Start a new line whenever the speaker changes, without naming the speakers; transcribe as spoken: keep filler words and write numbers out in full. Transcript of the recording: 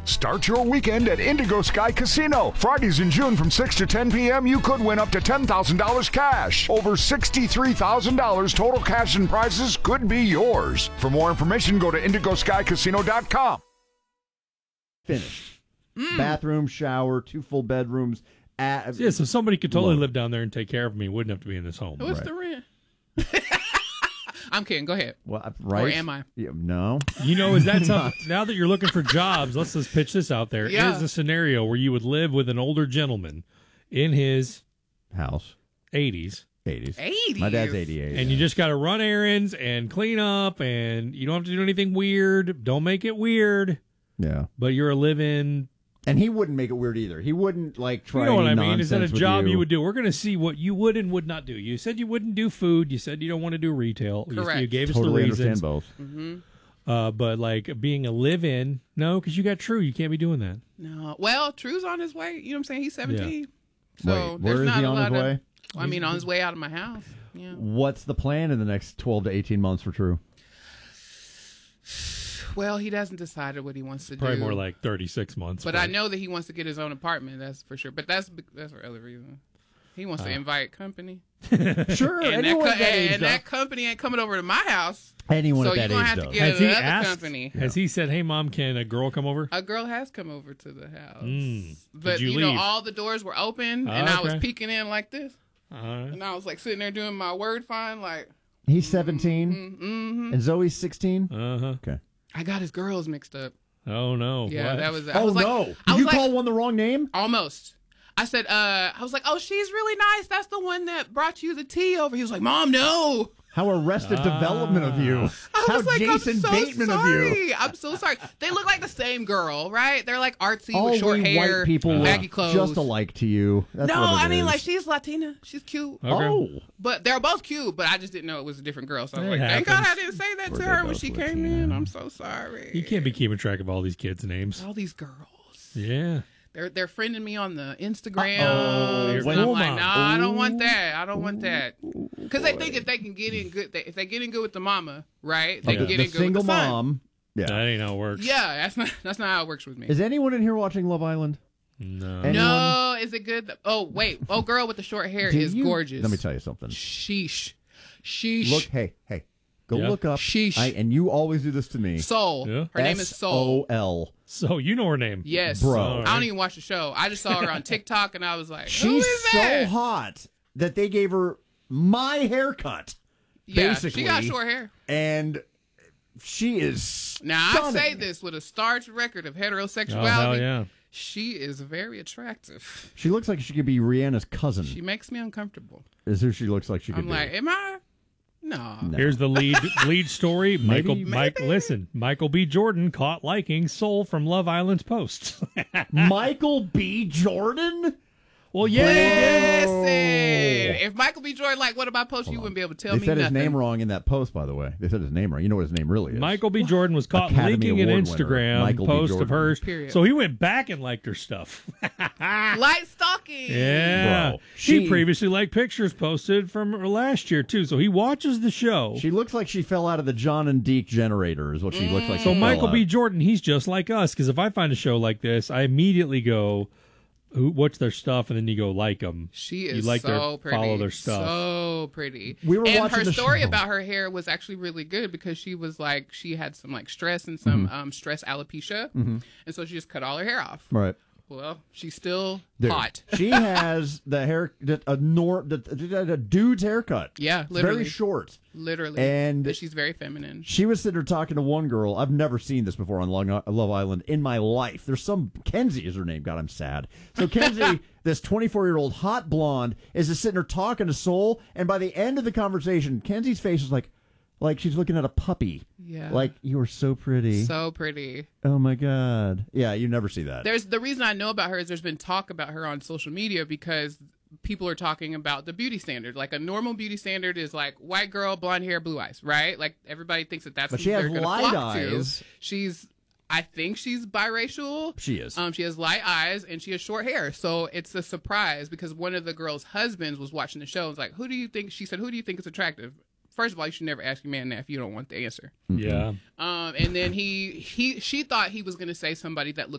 Start your weekend at Indigo Sky Casino. Fridays in June from six to ten p.m. you could win up to ten thousand dollars cash. Over sixty-three thousand dollars total cash and prizes could be yours. For more information, go to indigo sky casino dot com.
Finished. Mm. Bathroom, shower, two full bedrooms. At,
yeah, so somebody could totally
look.
live down there and take care of me. Wouldn't have to be in this home.
What's
Right.
the rent? I'm kidding. Go ahead.
Well, right?
Or am I?
Yeah, no.
You know, is that something? Now that you're looking for jobs, let's just pitch this out there.
Yeah.
Here's a scenario where you would live with an older gentleman in his
House.
eighties.
eighties.
eighties.
My dad's eighty-eight.
And you just got to run errands and clean up, and you don't have to do anything weird. Don't make it weird,
Yeah.
but you're a live-in.
And he wouldn't make it weird either. He wouldn't, like, try
You know what I
any
mean? Is that a
nonsense with
job
you.
you would do? We're going to see what you would and would not do. You said you wouldn't do food. You said you don't want to do retail. You-
Correct.
You, gave
Totally
us the
understand
reasons.
both.
Mm-hmm.
Uh, but, like, being a live-in, no, because you got True. You can't be doing that.
No. Well, True's on his way. You know what I'm saying? He's seventeen. So
Wait,
there's
where is
not
he
a
on his
lot
way?
Of, I mean, on his way out of my house. Yeah.
What's the plan in the next twelve to eighteen months for True?
Well, he hasn't decided what he wants to
Probably
do.
more like thirty-six months.
But I know that he wants to get his own apartment. That's for sure. But that's that's for other reasons. He wants to invite company.
Sure.
And, that,
anyone
co-
at that age
and
does.
that company ain't coming over to my house.
Anyone
so
at
you're
that
gonna
age
have
does.
to get
Has he
another
asked?
company.
Has he said, "Hey, mom, can a girl come over?"
A girl has come over to the house,
Mm.
but
Did you
you, know
leave?
all the doors were open,
Oh,
and I was
okay.
peeking in like this,
All right.
and I was like sitting there doing my word find, like
He's seventeen,
mm-hmm.
and Zoe's sixteen.
Uh huh.
Okay.
I got his girls mixed up.
Oh no.
Yeah,
What?
that was. I
Oh
was like,
no!
I
Did
was
you
like,
call one the wrong name?
almost. I said, uh, I was like, oh, she's really nice. That's the one that brought you the tea over. He was like, Mom, no.
How arrested development of you!
I
How
was like,
Jason
I'm so
Bateman
sorry.
of you!
I'm so sorry. They look like the same girl, right? They're like artsy
All
with short
we
hair,
white people
baggy
look
clothes.
just alike to you. That's
no,
what it
I mean,
is.
like, she's Latina. She's cute.
Okay.
Oh,
But they're both cute, but I just didn't know it was a different girl. So I was
It
like, thank God
happens.
I didn't say that
Or
to
they
her when
both
she
look
came
Latino.
in. I'm so sorry.
You can't be keeping track of all these kids' names.
All these girls.
Yeah.
They're they're friending me on the Instagram.
Uh-oh.
And
When-
I'm
Cool,
like,
Mom.
nah, I don't want that. I don't want that. Because they think if they can get in good, they, if they get in good with the mama, right? They
the,
can get
the
in good
single
with the son.
mom. Yeah.
That ain't how it works.
Yeah, that's not that's not how it works with me.
Is anyone in here watching Love Island?
No.
Anyone?
No, is it good? Oh wait, oh girl with the short hair
Do
is
you-
gorgeous.
Let me tell you something.
Sheesh, sheesh.
Look, hey, hey, go
Yeah.
look up.
Sheesh.
I, and you always do this to me.
Soul.
Yeah.
Her name is
S
Soul.
O L.
So you know her name.
Yes,
Bro.
All
I don't
right.
even watch the show. I just saw her on TikTok and I was like, who
She's
is
so
that?
hot that they gave her my haircut,
Yeah,
basically.
she got short hair.
and she is.
Now I
stunning.
say this with a starched record of heterosexuality.
Oh hell yeah.
She is very attractive.
She looks like she could be Rihanna's cousin.
She makes me uncomfortable.
Is who she looks like she could
I'm
be.
like, am I? No.
No.
Here's the lead lead story. Michael,
Maybe-
Mike, listen. Michael B. Jordan caught liking Soul from Love Island's posts.
Michael B. Jordan?
Well, yeah, they did.
Listen, if Michael B. Jordan like one of my posts, you wouldn't be able to tell
They
me
said
nothing.
his name wrong in that post, by the way. They said his name wrong. You know what his name really is.
Michael B. Jordan was caught
Academy
linking an
Award winner,
Instagram
Michael B.
post of
Jordan.
hers.
Period.
So he went back and liked her stuff.
Light stalking.
Yeah.
Bro,
she,
she-
previously liked pictures posted from her last year, too. So he watches the show.
She looks like she fell out of the John and Deke generator, is what she looks like.
so
she
Michael
fell
B.
out.
Jordan, he's just like us. Because if I find a show like this, I immediately go, who, what's their stuff? And then you go like them.
She is
You like
so
their,
pretty.
follow their stuff.
So pretty.
We were
and
watching
her
the
story
show.
about her hair was actually really good because she was like she had some like stress and some
Mm-hmm.
um, stress alopecia, and so she just cut all her hair off.
Right.
Well, she's still
Dude,
hot.
she has the hair, a, nor, a dude's haircut.
Yeah,
It's
literally.
very short.
Literally,
And-
but she's very feminine.
She was sitting there talking to one girl. I've never seen this before on Long- Love Island in my life. There's some, Kenzie is her name. God, I'm sad. So Kenzie, this twenty-four-year-old hot blonde, is just sitting there talking to Soul, and by the end of the conversation, Kenzie's face is like, like she's looking at a puppy.
Yeah.
Like, you are so pretty.
So pretty.
Oh, my God. Yeah, you never see that.
There's the reason I know about her is there's been talk about her on social media because people are talking about the beauty standard. Like a normal beauty standard is like white girl, blonde hair, blue eyes, right? Like everybody thinks that that's
But
who
she has
they're gonna
light
flock
eyes.
to. She's, I think she's biracial.
She is.
Um, she has light eyes and she has short hair. So it's a surprise because one of the girls' husbands was watching the show and was like, "Who do you think?" She said, "Who do you think is attractive?" First of all, you should never ask your man that if you don't want the answer.
Yeah.
Um, and then he he she thought he was going to say somebody that looked